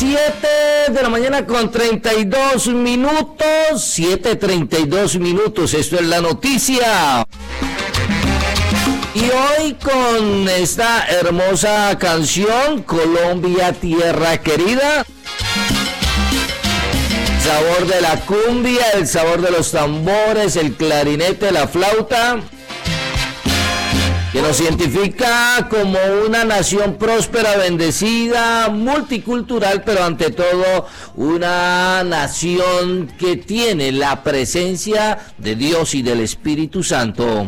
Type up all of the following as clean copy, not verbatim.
7 de la mañana con 32 minutos, 7:32. Esto es la noticia. Y hoy con esta hermosa canción, Colombia, tierra querida. Sabor de la cumbia, el sabor de los tambores, el clarinete, la flauta, que nos identifica como una nación próspera, bendecida, multicultural, pero ante todo una nación que tiene la presencia de Dios y del Espíritu Santo.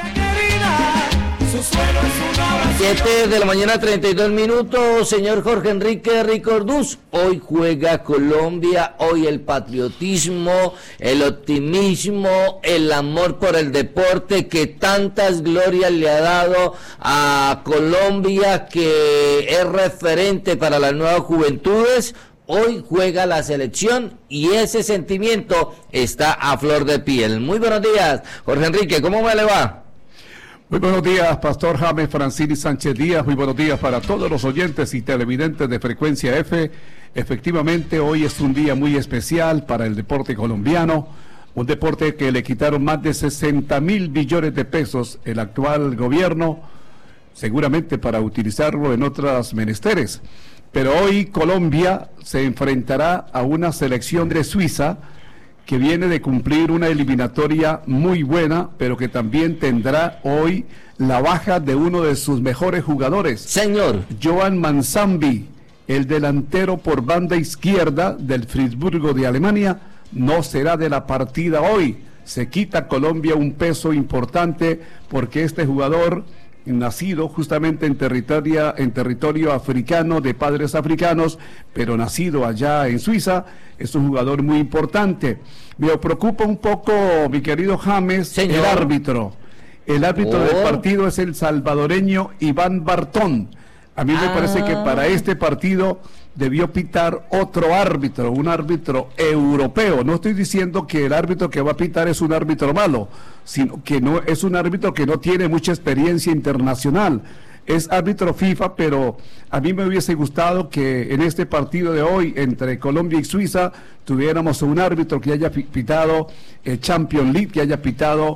7 de la mañana, 32 minutos. Señor Jorge Enrique Ricordús, hoy juega Colombia, hoy el patriotismo, el optimismo, el amor por el deporte que tantas glorias le ha dado a Colombia, que es referente para las nuevas juventudes. Hoy juega la selección y ese sentimiento está a flor de piel. Muy buenos días, Jorge Enrique, ¿cómo me le va? Muy buenos días, Pastor James Francini Sánchez Díaz. Muy buenos días para todos los oyentes y televidentes de Frecuencia F. Efectivamente, hoy es un día muy especial para el deporte colombiano, un deporte que le quitaron más de 60.000 billones de pesos el actual gobierno, seguramente para utilizarlo en otras menesteres. Pero hoy Colombia se enfrentará a una selección de Suiza que viene de cumplir una eliminatoria muy buena, pero que también tendrá hoy la baja de uno de sus mejores jugadores. Señor. Joan Manzambi, el delantero por banda izquierda del Friburgo de Alemania, no será de la partida hoy. Se quita Colombia un peso importante porque este jugador, nacido justamente en territorio africano, de padres africanos, pero nacido allá en Suiza, es un jugador muy importante. Me preocupa un poco, mi querido James, señor, el árbitro. El árbitro del partido es el salvadoreño Iván Bartón. A mí me parece que para este partido debió pitar otro árbitro, un árbitro europeo. No estoy diciendo que el árbitro que va a pitar es un árbitro malo, sino que no es un árbitro que no tiene mucha experiencia internacional. Es árbitro FIFA, pero a mí me hubiese gustado que en este partido de hoy entre Colombia y Suiza tuviéramos un árbitro que haya pitado Champions League, que haya pitado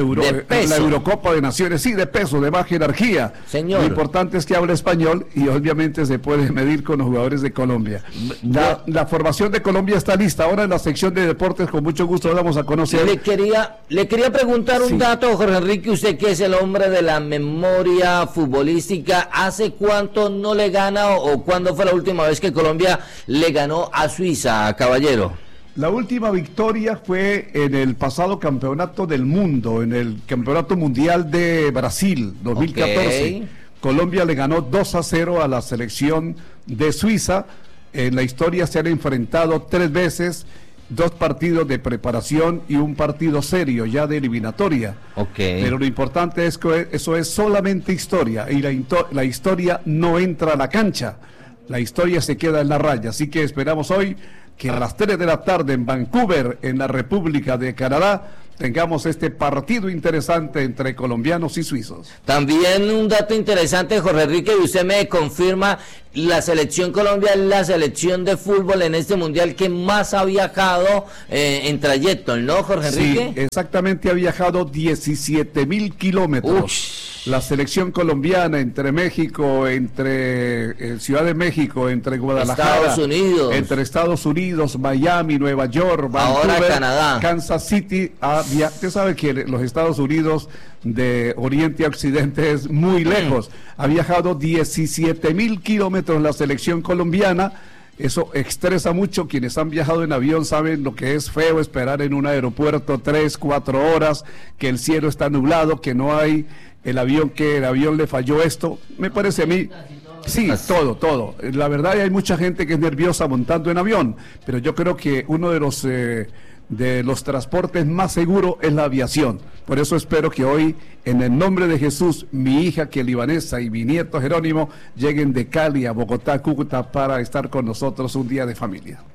la Eurocopa de Naciones, sí, de peso, de baja jerarquía. Señor. Lo importante es que hable español y obviamente se puede medir con los jugadores de Colombia. La formación de Colombia está lista. Ahora en la sección de deportes, con mucho gusto lo vamos a conocer. Le quería preguntar un dato, Jorge Enrique, usted que es el hombre de la memoria futbolística. ¿Hace cuánto no le gana o cuándo fue la última vez que Colombia le ganó a Suiza, caballero? La última victoria fue en el pasado campeonato del mundo, en el campeonato mundial de Brasil, 2014. Okay. Colombia le ganó 2-0 a la selección de Suiza. En la historia se han enfrentado 3 veces, 2 partidos de preparación y un partido serio ya de eliminatoria. Okay. Pero lo importante es que eso es solamente historia y la historia no entra a la cancha. La historia se queda en la raya, así que esperamos hoy que a las 3 de la tarde en Vancouver, en la República de Canadá, tengamos este partido interesante entre colombianos y suizos. También un dato interesante, Jorge Enrique, y usted me confirma, la selección Colombia es la selección de fútbol en este mundial que más ha viajado en trayecto, ¿no, Jorge Enrique? Sí, exactamente, ha viajado 17.000 kilómetros. Ush. La selección colombiana entre México, entre Ciudad de México, entre Guadalajara, Estados Unidos, entre Estados Unidos, Miami, Nueva York, Vancouver, ahora Canadá, Kansas City. Usted sabe que los Estados Unidos de Oriente a Occidente es muy lejos. Ha viajado 17.000 kilómetros la selección colombiana. Eso estresa mucho. Quienes han viajado en avión saben lo que es feo esperar en un aeropuerto 3-4 horas, que el cielo está nublado, que no hay que el avión le falló esto. Me parece a mí, sí, todo. La verdad hay mucha gente que es nerviosa montando en avión, pero yo creo que uno de los transportes más seguros es la aviación. Por eso espero que hoy, en el nombre de Jesús, mi hija que es libanesa y mi nieto Jerónimo lleguen de Cali a Bogotá, Cúcuta, para estar con nosotros un día de familia.